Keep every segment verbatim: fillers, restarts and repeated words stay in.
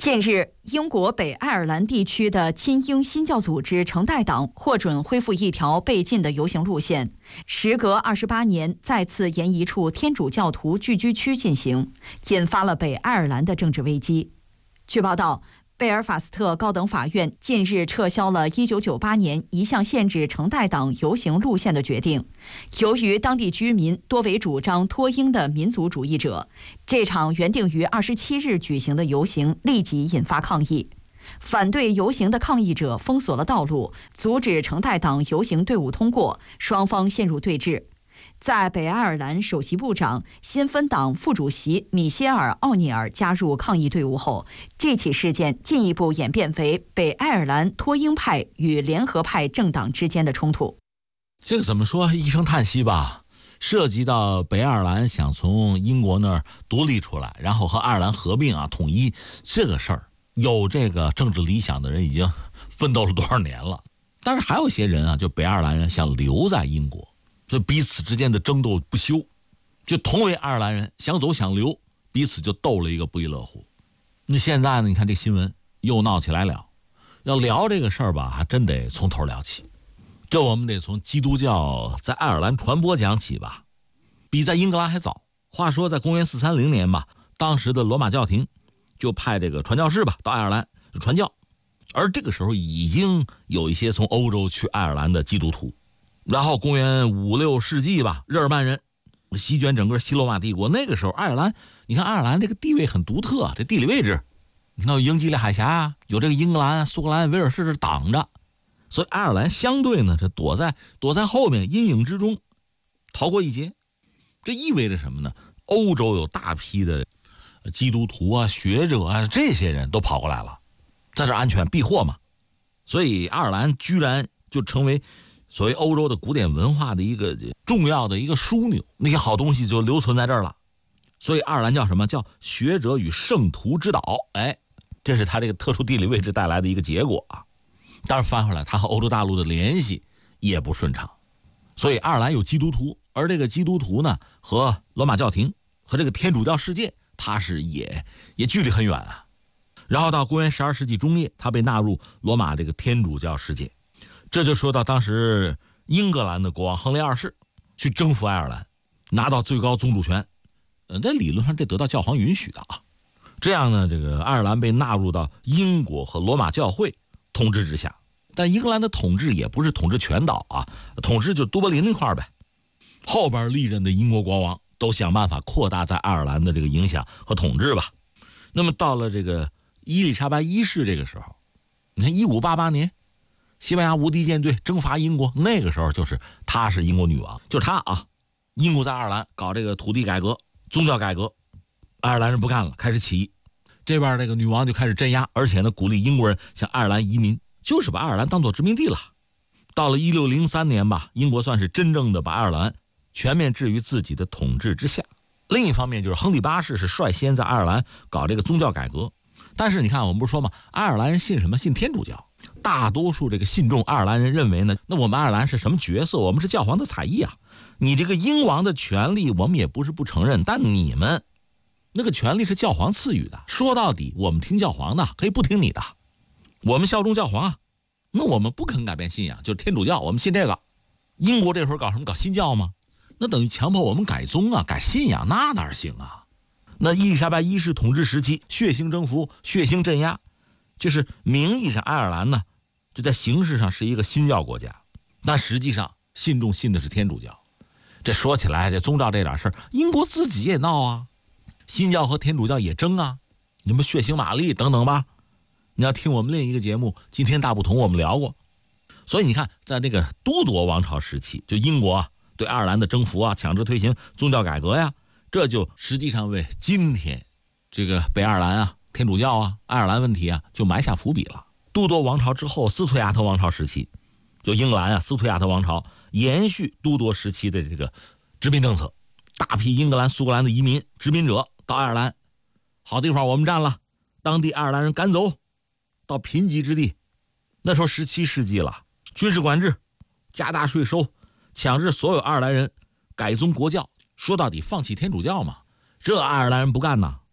近日，英国北爱尔兰地区的亲英新教组织橙带党获准恢复一条被禁的游行路线，时隔二十八年再次沿一处天主教徒聚居区进行，引发了北爱尔兰的政治危机。据报道，贝尔法斯特高等法院近日撤销了一九九八年一项限制橙带党游行路线的决定。由于当地居民多为主张脱英的民族主义者，这场原定于二十七日举行的游行立即引发抗议。反对游行的抗议者封锁了道路，阻止橙带党游行队伍通过，双方陷入对峙。在北爱尔兰首席部长、新芬党副主席米歇尔·奥尼尔加入抗议队伍后，这起事件进一步演变为北爱尔兰脱英派与联合派政党之间的冲突。 这个怎么说，一声叹息吧。涉及到北爱尔兰想从英国那儿独立出来，然后和爱尔兰合并啊统一这个事儿，有这个政治理想的人已经奋斗了多少年了。但是还有一些人啊，就北爱尔兰人想留在英国，所以彼此之间的争斗不休，就同为爱尔兰人想走想留，彼此就斗了一个不亦乐乎。那现在呢，你看这新闻又闹起来了。要聊这个事儿吧，还真得从头聊起。这我们得从基督教在爱尔兰传播讲起吧，比在英格兰还早。话说在公元四三零年吧，当时的罗马教廷就派这个传教士吧到爱尔兰传教，而这个时候已经有一些从欧洲去爱尔兰的基督徒。然后公元五六世纪吧，日耳曼人席卷整个西罗马帝国。那个时候爱尔兰，你看爱尔兰这个地位很独特，这地理位置，你看有英吉利海峡啊，有这个英格兰、苏格兰、威尔士是挡着，所以爱尔兰相对呢，这躲在躲在后面阴影之中，逃过一劫。这意味着什么呢？欧洲有大批的基督徒啊、学者啊，这些人都跑过来了，在这安全避祸嘛。所以爱尔兰居然就成为所谓欧洲的古典文化的一个重要的一个枢纽，那些好东西就留存在这儿了。所以爱尔兰叫什么？叫学者与圣徒之岛。哎，这是它这个特殊地理位置带来的一个结果啊。但是翻回来，它和欧洲大陆的联系也不顺畅。所以爱尔兰有基督徒，而这个基督徒呢，和罗马教廷和这个天主教世界，它是也也距离很远啊。然后到公元十二世纪中叶，它被纳入罗马这个天主教世界。这就说到当时英格兰的国王亨利二世去征服爱尔兰，拿到最高宗主权，呃，在理论上这得到教皇允许的啊。这样呢，这个爱尔兰被纳入到英国和罗马教会统治之下。但英格兰的统治也不是统治全岛啊，统治就都柏林那块呗。后边历任的英国国王都想办法扩大在爱尔兰的这个影响和统治吧。那么到了这个伊丽莎白一世这个时候，你看一五八八年。西班牙无敌舰队征伐英国，那个时候就是她是英国女王，就是她啊。英国在爱尔兰搞这个土地改革、宗教改革，爱尔兰人不干了，开始起义。这边这个女王就开始镇压，而且呢鼓励英国人向爱尔兰移民，就是把爱尔兰当作殖民地了。到了一六零三年吧，英国算是真正的把爱尔兰全面置于自己的统治之下。另一方面就是亨利八世是率先在爱尔兰搞这个宗教改革。但是你看，我们不是说嘛，爱尔兰人信什么？信天主教。大多数这个信众爱尔兰人认为呢，那我们爱尔兰是什么角色？我们是教皇的采邑啊。你这个英王的权利我们也不是不承认，但你们那个权利是教皇赐予的。说到底，我们听教皇的，可以不听你的。我们效忠教皇啊。那我们不肯改变信仰，就是天主教，我们信这个。英国这会儿搞什么？搞新教吗？那等于强迫我们改宗啊，改信仰，那哪行啊？那伊丽莎白一世统治时期，血腥征服、血腥镇压，就是名义上爱尔兰呢，就在形式上是一个新教国家，但实际上信众信的是天主教。这说起来，这宗教这点事儿，英国自己也闹啊，新教和天主教也争啊，什么血腥玛丽等等吧。你要听我们另一个节目《今天大不同》，我们聊过。所以你看，在这个都铎王朝时期，就英国啊对爱尔兰的征服啊，强制推行宗教改革呀，这就实际上为今天这个北爱尔兰啊、天主教啊、爱尔兰问题啊，就埋下伏笔了。都铎王朝之后，斯图亚特王朝时期，就英格兰啊，斯图亚特王朝延续都铎时期的这个殖民政策，大批英格兰、苏格兰的移民殖民者到爱尔兰，好地方我们占了，当地爱尔兰人赶走到贫瘠之地。那时候十七世纪了，军事管制，加大税收，强制所有爱尔兰人改宗国教，说到底放弃天主教嘛，这爱尔兰人不干呐。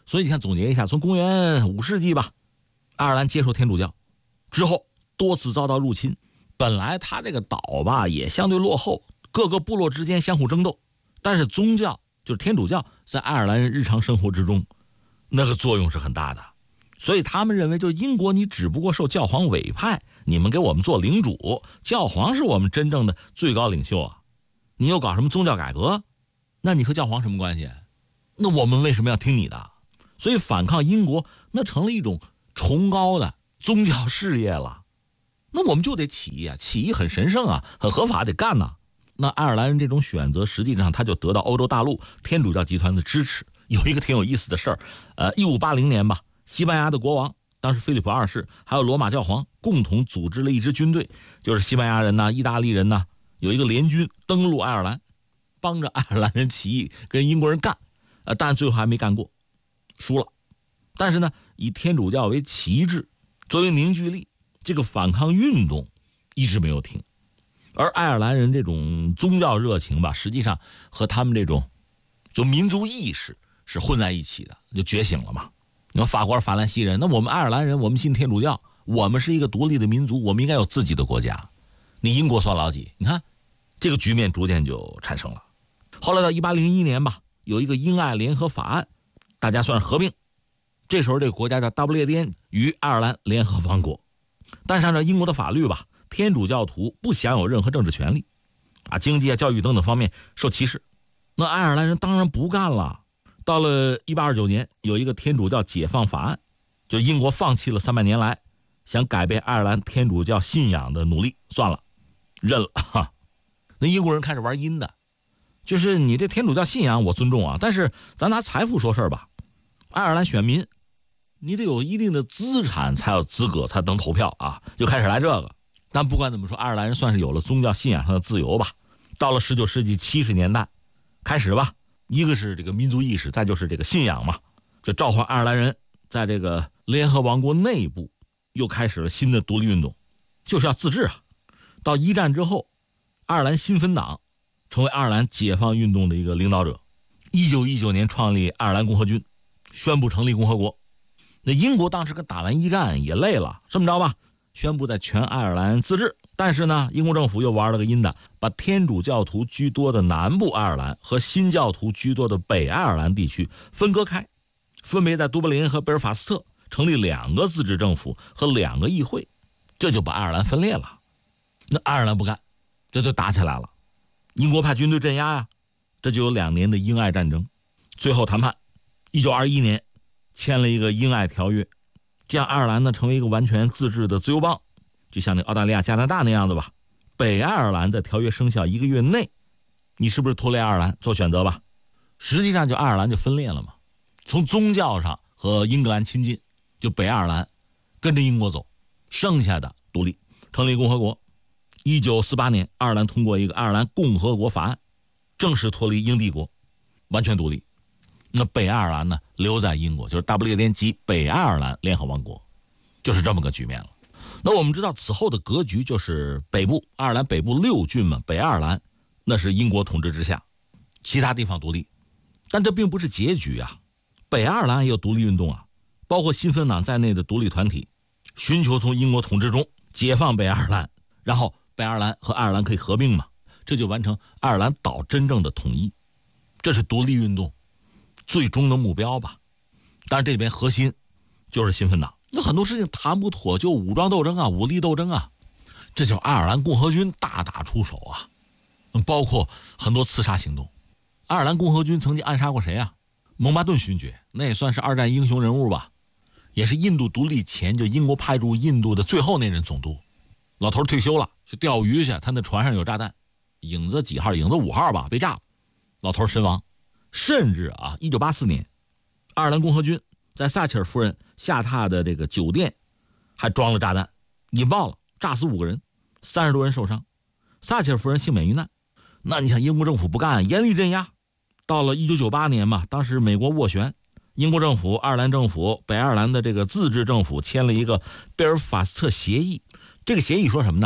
所以你看，总结一下，从公元五世纪吧，爱尔兰接受天主教之后，多次遭到入侵。本来他这个岛吧也相对落后，各个部落之间相互争斗，但是宗教就是天主教在爱尔兰人日常生活之中那个作用是很大的。所以他们认为，就是英国你只不过受教皇委派，你们给我们做领主，教皇是我们真正的最高领袖啊。你又搞什么宗教改革，那你和教皇什么关系？那我们为什么要听你的？所以反抗英国那成了一种崇高的宗教事业了。那我们就得起义啊，起义很神圣啊，很合法，得干呐。那爱尔兰人这种选择，实际上他就得到欧洲大陆天主教集团的支持。有一个挺有意思的事儿，呃，一五八零年吧，西班牙的国王当时菲利普二世还有罗马教皇共同组织了一支军队，就是西班牙人呐、意大利人呐，有一个联军登陆爱尔兰，帮着爱尔兰人起义，跟英国人干，呃，但最后还没干过，输了。但是呢，以天主教为旗帜，作为凝聚力，这个反抗运动一直没有停。而爱尔兰人这种宗教热情吧，实际上和他们这种就民族意识是混在一起的，就觉醒了嘛。你看法国是法兰西人，那我们爱尔兰人，我们信天主教，我们是一个独立的民族，我们应该有自己的国家。你英国算老几？你看这个局面逐渐就产生了。后来到一八零一年吧，有一个英爱联合法案，大家算是合并。这时候这个国家叫大不列颠与爱尔兰联合王国。但是按照英国的法律吧，天主教徒不享有任何政治权利，啊，经济啊、教育等等方面受歧视。那爱尔兰人当然不干了。到了一八二九年，有一个天主教解放法案，就英国放弃了三百年来想改变爱尔兰天主教信仰的努力，算了，认了哈。那英国人开始玩阴的，就是你这天主教信仰我尊重啊，但是咱拿财富说事儿吧，爱尔兰选民你得有一定的资产才有资格才能投票啊，就开始来这个。但不管怎么说，爱尔兰人算是有了宗教信仰上的自由吧。到了十九世纪七十年代开始吧，一个是这个民族意识，再就是这个信仰嘛，这召唤爱尔兰人在这个联合王国内部又开始了新的独立运动，就是要自治啊。到一战之后，爱尔兰新芬党成为爱尔兰解放运动的一个领导者。一九一九年创立爱尔兰共和军，宣布成立共和国。那英国当时跟打完一战也累了，这么着吧，宣布在全爱尔兰自治。但是呢，英国政府又玩了个阴的，把天主教徒居多的南部爱尔兰和新教徒居多的北爱尔兰地区分割开，分别在都柏林和贝尔法斯特成立两个自治政府和两个议会，这就把爱尔兰分裂了。那爱尔兰不干，这就打起来了。英国派军队镇压呀，这就有两年的英爱战争。最后谈判，一九二一年签了一个英爱条约，这样爱尔兰呢成为一个完全自治的自由邦，就像那澳大利亚、加拿大那样子吧。北爱尔兰在条约生效一个月内，你是不是脱离爱尔兰做选择吧？实际上就爱尔兰就分裂了嘛，从宗教上和英格兰亲近，就北爱尔兰跟着英国走，剩下的独立，成立共和国。一九四八年，爱尔兰通过一个爱尔兰共和国法案，正式脱离英帝国，完全独立。那北爱尔兰呢，留在英国，就是大不列颠及北爱尔兰联合王国，就是这么个局面了。那我们知道此后的格局就是北部爱尔兰北部六郡嘛，北爱尔兰那是英国统治之下，其他地方独立。但这并不是结局啊，北爱尔兰也有独立运动啊，包括新芬党在内的独立团体寻求从英国统治中解放北爱尔兰，然后北爱尔兰和爱尔兰可以合并嘛，这就完成爱尔兰岛真正的统一。这是独立运动最终的目标吧。当然这里边核心就是新芬党，那很多事情谈不妥就武装斗争啊，武力斗争啊，这叫爱尔兰共和军大打出手啊，包括很多刺杀行动。爱尔兰共和军曾经暗杀过谁啊？蒙巴顿勋爵，那也算是二战英雄人物吧，也是印度独立前就英国派驻印度的最后那任总督。老头退休了，去钓鱼去，他那船上有炸弹，影子几号？影子五号吧，被炸了，老头身亡。甚至啊，一九八四年，爱尔兰共和军在撒切尔夫人下榻的这个酒店还装了炸弹，引爆了，炸死五个人，三十多人受伤，撒切尔夫人幸免于难。那你想英国政府不干，严厉镇压。到了一九九八年嘛，当时美国斡旋，英国政府、爱尔兰政府、北爱尔兰的这个自治政府签了一个贝尔法斯特协议。这个协议说什么呢？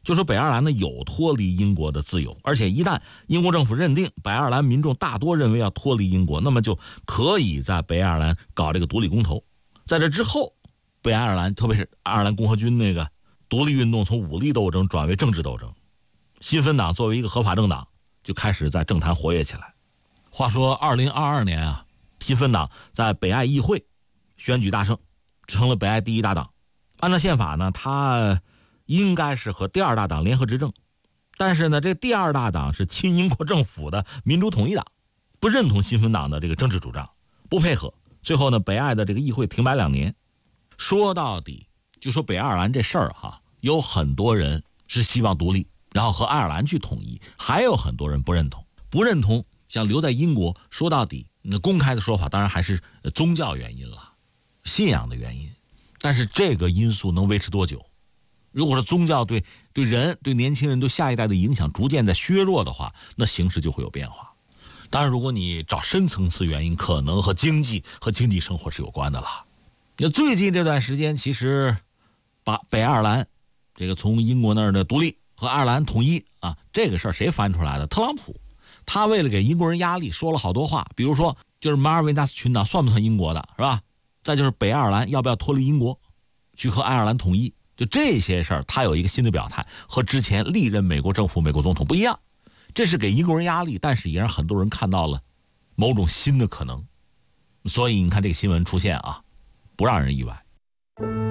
就说北爱尔兰呢有脱离英国的自由，而且一旦英国政府认定北爱尔兰民众大多认为要脱离英国，那么就可以在北爱尔兰搞这个独立公投。在这之后，北爱尔兰特别是爱尔兰共和军那个独立运动从武力斗争转为政治斗争，新芬党作为一个合法政党就开始在政坛活跃起来。话说二零二二年啊，新芬党在北爱议会选举大胜，成了北爱第一大党。按照宪法呢，他应该是和第二大党联合执政，但是呢，这第二大党是亲英国政府的民主统一党，不认同新芬党的这个政治主张，不配合。最后呢，北爱的这个议会停摆两年。说到底，就说北爱尔兰这事儿哈，有很多人是希望独立，然后和爱尔兰去统一，还有很多人不认同，不认同想留在英国。说到底，那公开的说法当然还是宗教原因了，信仰的原因。但是这个因素能维持多久？如果说宗教对对人、对年轻人、对下一代的影响逐渐在削弱的话，那形势就会有变化。当然，如果你找深层次原因，可能和经济和经济生活是有关的了。那最近这段时间，其实把北爱尔兰这个从英国那儿的独立和爱尔兰统一啊，这个事儿谁翻出来的？特朗普，他为了给英国人压力，说了好多话，比如说就是马尔维纳斯群岛算不算英国的，是吧？再就是北爱尔兰要不要脱离英国，去和爱尔兰统一，就这些事儿，他有一个新的表态，和之前历任美国政府、美国总统不一样。这是给英国人压力，但是也让很多人看到了某种新的可能。所以你看这个新闻出现啊，不让人意外。